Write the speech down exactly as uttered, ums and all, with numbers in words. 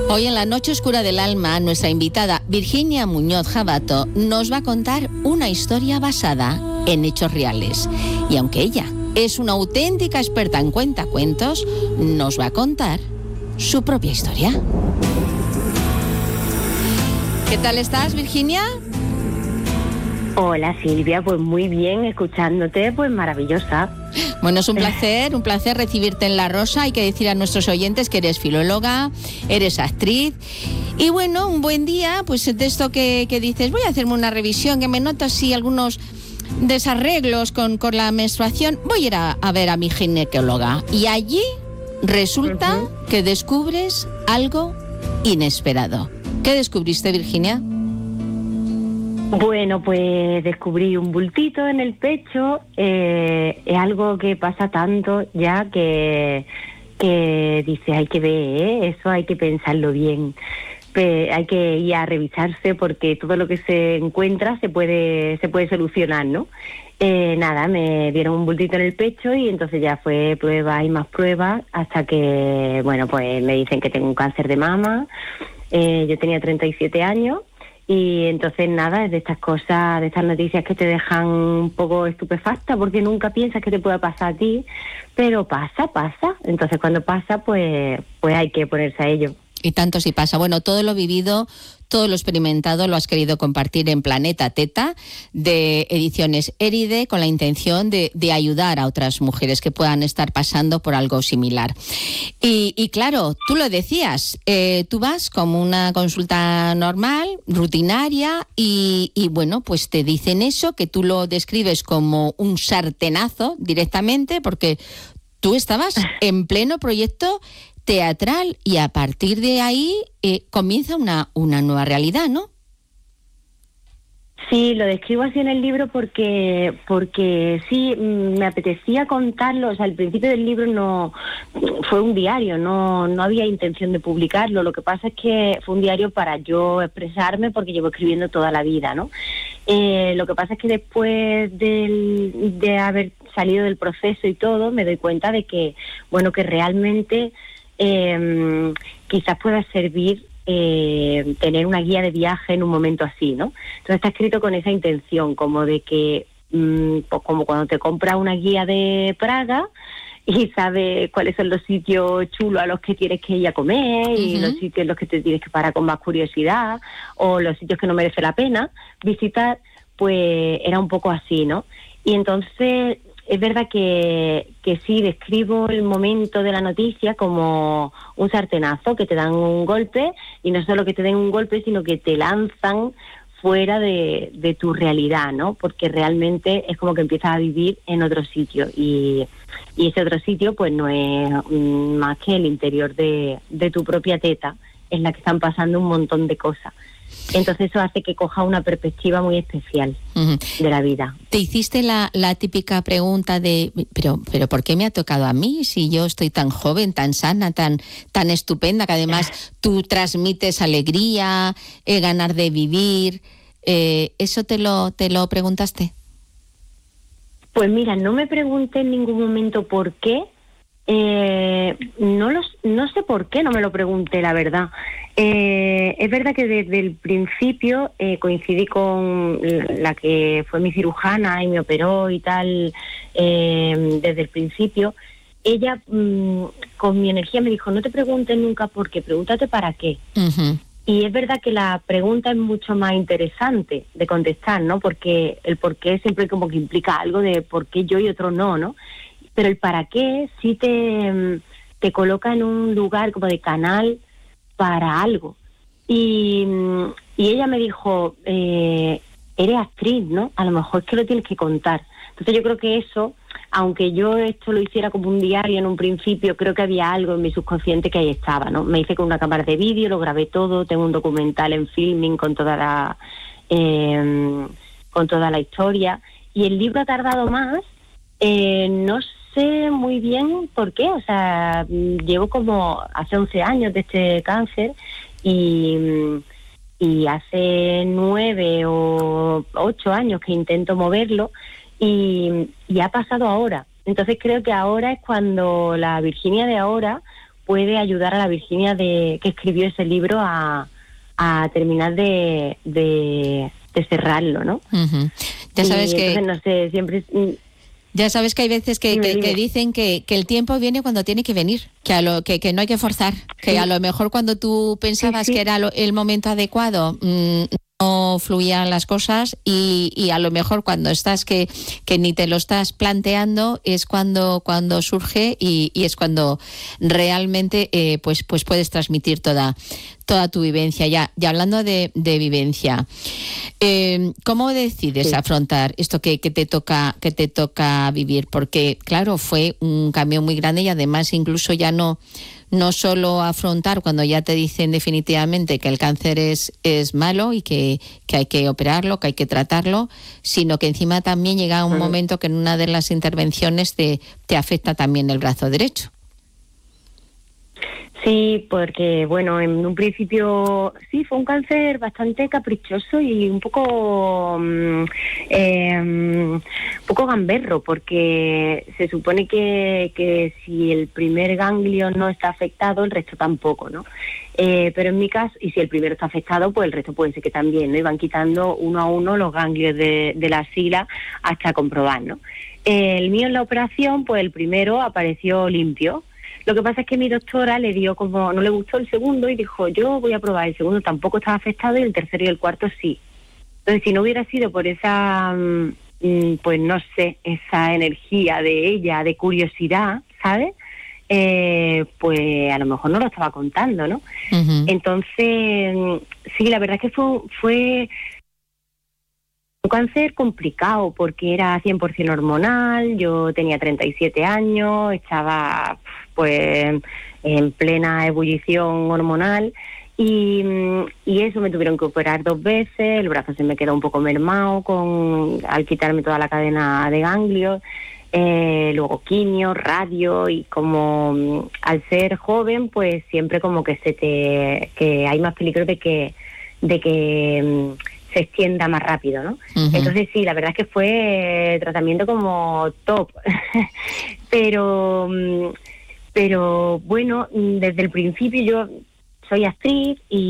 Hoy en la Noche Oscura del Alma, nuestra invitada Virginia Muñoz Jabato nos va a contar una historia basada en hechos reales. Y aunque ella es una auténtica experta en cuentacuentos, nos va a contar su propia historia. ¿Qué tal estás, Virginia? Hola Silvia, pues muy bien, escuchándote, pues maravillosa. Bueno, es un placer, un placer recibirte en La Rosa. Hay que decir a nuestros oyentes que eres filóloga, eres actriz. Y bueno, un buen día, pues de esto que, que dices, voy a hacerme una revisión, que me noto así algunos desarreglos con, con la menstruación. Voy a ir a, a ver a mi ginecóloga. Y allí resulta uh-huh. que descubres algo inesperado. ¿Qué descubriste, Virginia? Bueno, pues descubrí un bultito en el pecho. Eh, es algo que pasa tanto ya que, que dice, hay que ver, ¿eh? Eso hay que pensarlo bien. Pe- hay que ir a revisarse porque todo lo que se encuentra se puede, se puede solucionar, ¿no? Eh, nada, me dieron un bultito en el pecho y entonces ya fue prueba y más pruebas hasta que, bueno, pues me dicen que tengo un cáncer de mama. Eh, yo tenía treinta y siete años. Y entonces nada, es de estas cosas, de estas noticias que te dejan un poco estupefacta porque nunca piensas que te pueda pasar a ti, pero pasa, pasa. Entonces cuando pasa, pues, pues hay que ponerse a ello. Y tanto si pasa. Bueno, todo lo vivido, todo lo experimentado lo has querido compartir en Planeta Teta de Ediciones Éride con la intención de, de ayudar a otras mujeres que puedan estar pasando por algo similar. Y, y claro, tú lo decías, eh, tú vas como una consulta normal, rutinaria y, y bueno, pues te dicen eso, que tú lo describes como un sartenazo directamente porque tú estabas en pleno proyecto teatral y a partir de ahí eh, comienza una, una nueva realidad, ¿no? Sí, lo describo así en el libro porque porque sí, me apetecía contarlo. O sea, al principio del libro no fue un diario, no no había intención de publicarlo. Lo que pasa es que fue un diario para yo expresarme porque llevo escribiendo toda la vida, ¿no? Eh, lo que pasa es que después del, de haber salido del proceso y todo, me doy cuenta de que, bueno, que realmente eh, quizás pueda servir Eh, tener una guía de viaje en un momento así, ¿no? Entonces está escrito con esa intención, como de que, mmm, pues como cuando te compras una guía de Praga y sabes cuáles son los sitios chulos a los que tienes que ir a comer uh-huh. y los sitios en los que te tienes que parar con más curiosidad o los sitios que no merece la pena visitar, pues era un poco así, ¿no? Y entonces es verdad que, que sí, describo el momento de la noticia como un sartenazo, que te dan un golpe, y no solo que te den un golpe, sino que te lanzan fuera de, de tu realidad, ¿no? Porque realmente es como que empiezas a vivir en otro sitio, y, y ese otro sitio pues no es más que el interior de, de tu propia teta, en la que están pasando un montón de cosas. Entonces eso hace que coja una perspectiva muy especial uh-huh. de la vida. Te hiciste la, la típica pregunta de, pero, pero ¿por qué me ha tocado a mí si yo estoy tan joven, tan sana, tan, tan estupenda, que además tú transmites alegría, eh, ganar de vivir? Eh, ¿Eso te lo, te lo preguntaste? Pues mira, no me pregunté en ningún momento por qué. Eh, no los, no sé por qué no me lo pregunté, la verdad. Eh, es verdad que desde el principio eh, coincidí con la que fue mi cirujana y me operó y tal, eh, desde el principio. Ella mmm, con mi energía me dijo, no te preguntes nunca por qué, pregúntate para qué. Uh-huh. Y es verdad que la pregunta es mucho más interesante de contestar, ¿no? Porque el por qué siempre como que implica algo de por qué yo y otro no, ¿no? Pero el para qué sí te, te coloca en un lugar como de canal para algo. Y, y ella me dijo, eh, eres actriz, ¿no? A lo mejor es que lo tienes que contar. Entonces yo creo que eso, aunque yo esto lo hiciera como un diario en un principio, creo que había algo en mi subconsciente que ahí estaba, ¿no? Me hice con una cámara de vídeo, lo grabé todo, tengo un documental en filming con toda la, eh, con toda la historia. Y el libro ha tardado más, eh, no sé. sé muy bien por qué, o sea, llevo como hace once años de este cáncer y, y hace nueve o ocho años que intento moverlo y, y ha pasado ahora. Entonces creo que ahora es cuando la Virginia de ahora puede ayudar a la Virginia de que escribió ese libro a, a terminar de, de, de cerrarlo, ¿no? Uh-huh. Ya sabes y que... entonces, no sé, siempre... Ya sabes que hay veces que, que, que dicen que, que el tiempo viene cuando tiene que venir, que a lo que, que no hay que forzar, que sí. A lo mejor cuando tú pensabas sí, sí. que era lo, el momento adecuado, mmm, no fluían las cosas y, y a lo mejor cuando estás que, que ni te lo estás planteando es cuando cuando surge y, y es cuando realmente eh, pues pues puedes transmitir toda toda tu vivencia. Ya, ya hablando de, de vivencia, eh, ¿cómo decides sí. afrontar esto que, que te toca que te toca vivir? Porque claro, fue un cambio muy grande y además incluso ya no no solo afrontar cuando ya te dicen definitivamente que el cáncer es, es malo y que, que hay que operarlo, que hay que tratarlo, sino que encima también llega un uh-huh. momento que en una de las intervenciones te, te afecta también el brazo derecho. Sí, porque bueno, en un principio sí fue un cáncer bastante caprichoso y un poco eh, un poco gamberro, porque se supone que, que si el primer ganglio no está afectado, el resto tampoco, ¿no? Eh, pero en mi caso, y si el primero está afectado, pues el resto puede ser que también, ¿no? Y van quitando uno a uno los ganglios de, de la axila hasta comprobar, ¿no? Eh, el mío en la operación, pues el primero apareció limpio. Lo que pasa es que mi doctora le dio como, no le gustó el segundo y dijo, yo voy a probar, el segundo tampoco estaba afectado y el tercero y el cuarto sí. Entonces, si no hubiera sido por esa, pues no sé, esa energía de ella, de curiosidad, ¿sabes? Eh, pues a lo mejor no lo estaba contando, ¿no? Uh-huh. Entonces, sí, la verdad es que fue, fue un cáncer complicado porque era cien por ciento hormonal, yo tenía treinta y siete años, estaba pues en plena ebullición hormonal y, y eso me tuvieron que operar dos veces, el brazo se me quedó un poco mermado con, al quitarme toda la cadena de ganglios, eh, luego quimio, radio y como al ser joven pues siempre como que se te que hay más peligro de que de que se extienda más rápido, ¿no? Uh-huh. Entonces sí, la verdad es que fue tratamiento como top, pero pero bueno, desde el principio yo soy actriz y